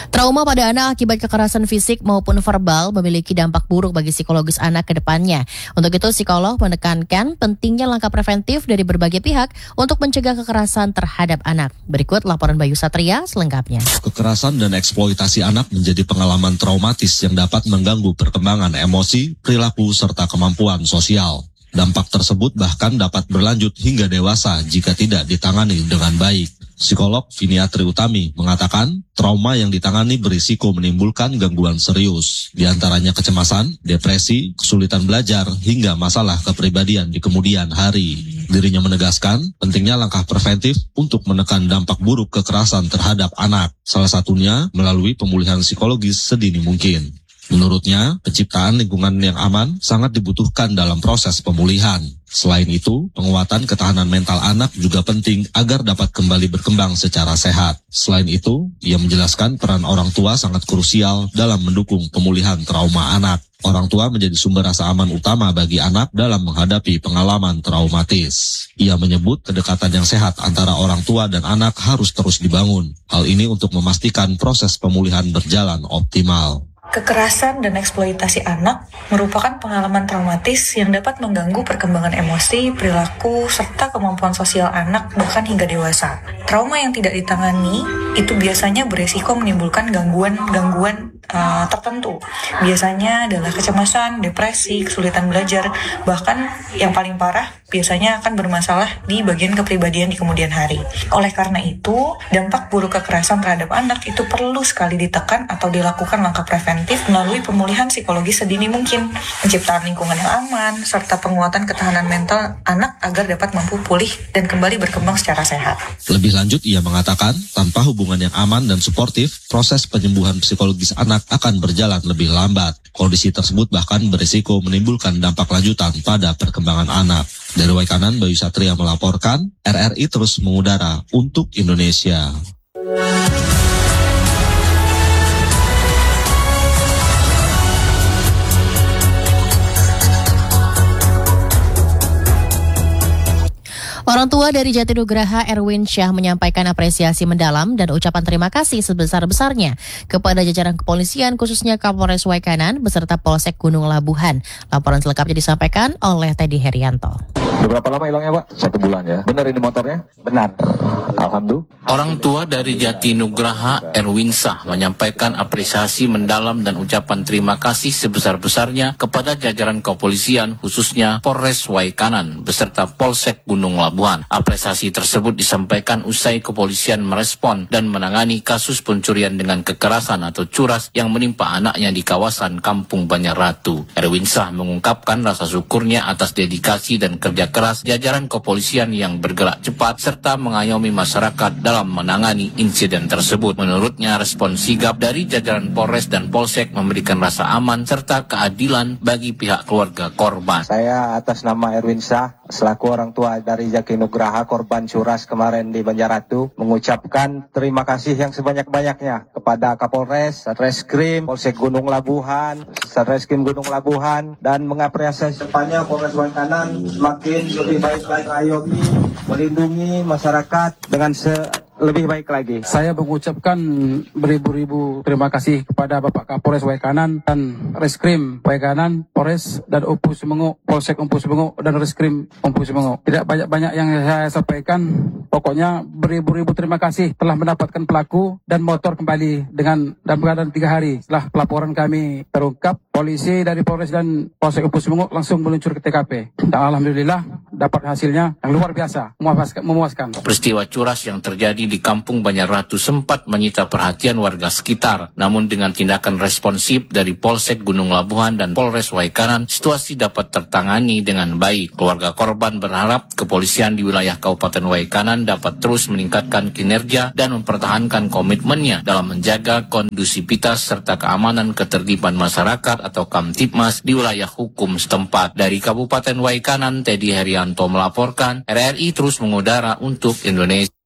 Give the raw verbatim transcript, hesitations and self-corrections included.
Trauma pada anak akibat kekerasan fisik maupun verbal memiliki dampak buruk bagi psikologis anak ke depannya. Untuk itu, psikolog menekankan pentingnya langkah preventif dari berbagai pihak untuk mencegah kekerasan terhadap anak. Berikut laporan Bayu Satria selengkapnya. Kekerasan dan eksploitasi anak menjadi pengalaman traumatis yang dapat mengganggu perkembangan emosi, perilaku, serta kemampuan sosial. Dampak tersebut bahkan dapat berlanjut hingga dewasa jika tidak ditangani dengan baik. Psikolog Viniatri Utami mengatakan trauma yang ditangani berisiko menimbulkan gangguan serius, di antaranya kecemasan, depresi, kesulitan belajar, hingga masalah kepribadian di kemudian hari. Dirinya menegaskan pentingnya langkah preventif untuk menekan dampak buruk kekerasan terhadap anak, salah satunya melalui pemulihan psikologis sedini mungkin. Menurutnya, penciptaan lingkungan yang aman sangat dibutuhkan dalam proses pemulihan. Selain itu, penguatan ketahanan mental anak juga penting agar dapat kembali berkembang secara sehat. Selain itu, ia menjelaskan peran orang tua sangat krusial dalam mendukung pemulihan trauma anak. Orang tua menjadi sumber rasa aman utama bagi anak dalam menghadapi pengalaman traumatis. Ia menyebut kedekatan yang sehat antara orang tua dan anak harus terus dibangun. Hal ini untuk memastikan proses pemulihan berjalan optimal. Kekerasan dan eksploitasi anak merupakan pengalaman traumatis yang dapat mengganggu perkembangan emosi, perilaku, serta kemampuan sosial anak bahkan hingga dewasa. Trauma yang tidak ditangani itu biasanya beresiko menimbulkan gangguan-gangguan uh, tertentu. Biasanya adalah kecemasan, depresi, kesulitan belajar, bahkan yang paling parah biasanya akan bermasalah di bagian kepribadian di kemudian hari. Oleh karena itu, dampak buruk kekerasan terhadap anak itu perlu sekali ditekan atau dilakukan langkah preventif melalui pemulihan psikologis sedini mungkin, penciptaan lingkungan yang aman, serta penguatan ketahanan mental anak agar dapat mampu pulih dan kembali berkembang secara sehat. Lebih lanjut, ia mengatakan, tanpa hubungan yang aman dan suportif, proses penyembuhan psikologis anak akan berjalan lebih lambat. Kondisi tersebut bahkan berisiko menimbulkan dampak lanjutan pada perkembangan anak. Dari Waikanan, Bayu Satria melaporkan, R R I terus mengudara untuk Indonesia. Orang tua dari Jatinugraha Erwin Syah menyampaikan apresiasi mendalam dan ucapan terima kasih sebesar-besarnya kepada jajaran kepolisian khususnya Kapolres Waikanan beserta Polsek Gunung Labuhan. Laporan selengkapnya disampaikan oleh Teddy Herianto. Udah berapa lama hilangnya, Pak? Satu bulan ya. Benar ini motornya? Benar. Alhamdulillah. Orang tua dari Jatinugraha Erwin Syah menyampaikan apresiasi mendalam dan ucapan terima kasih sebesar-besarnya kepada jajaran kepolisian khususnya Polres Waikanan beserta Polsek Gunung Labuhan. Apresiasi tersebut disampaikan usai kepolisian merespon dan menangani kasus pencurian dengan kekerasan atau curas yang menimpa anaknya di kawasan Kampung Banyarratu. Erwin Syah mengungkapkan rasa syukurnya atas dedikasi dan kerja keras jajaran kepolisian yang bergerak cepat serta mengayomi masyarakat dalam menangani insiden tersebut. Menurutnya, respon sigap dari jajaran Polres dan Polsek memberikan rasa aman serta keadilan bagi pihak keluarga korban. Saya atas nama Erwin Syah selaku orang tua dari Jatinugraha korban curas kemarin di Banyarratu mengucapkan terima kasih yang sebanyak-banyaknya kepada Kapolres, Satreskrim, Polsek Gunung Labuhan, Satreskrim Gunung Labuhan, dan mengapresiasi depannya Polres Waikanan semakin lebih baik lagi mengayomi, melindungi masyarakat dengan se lebih baik lagi. Saya mengucapkan beribu-ribu terima kasih kepada Bapak Kapolres Waikanan dan Reskrim Waikanan, Polres dan Umpu Semengu, Polsek Umpu Semengu dan Reskrim Umpu Semengu. Tidak banyak-banyak yang saya sampaikan, pokoknya beribu-ribu terima kasih telah mendapatkan pelaku dan motor kembali dengan dalam keadaan tiga hari. Setelah pelaporan kami terungkap, polisi dari Polres dan Polsek Umpu Semengu langsung meluncur ke T K P. Dan alhamdulillah dapat hasilnya yang luar biasa, memuaskan. memuaskan. Peristiwa curas yang terjadi di Kampung Banyarratu sempat menyita perhatian warga sekitar. Namun dengan tindakan responsif dari Polsek Gunung Labuhan dan Polres Waikanan, situasi dapat tertangani dengan baik. Keluarga korban berharap kepolisian di wilayah Kabupaten Waikanan dapat terus meningkatkan kinerja dan mempertahankan komitmennya dalam menjaga kondusivitas serta keamanan ketertiban masyarakat atau Kamtibmas di wilayah hukum setempat. Dari Kabupaten Waikanan, Teddy Herianto melaporkan, R R I terus mengudara untuk Indonesia.